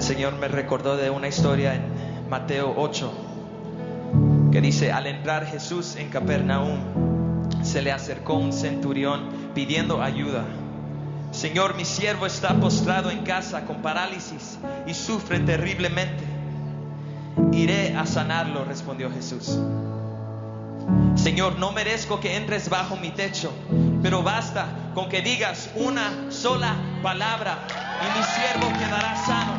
Señor me recordó de una historia en Mateo 8 que dice: al entrar Jesús en Capernaum, se le acercó un centurión pidiendo ayuda. Señor, mi siervo está postrado en casa con parálisis y sufre terriblemente. Iré a sanarlo, respondió Jesús. Señor, no merezco que entres bajo mi techo, pero basta con que digas una sola palabra y mi siervo quedará sano.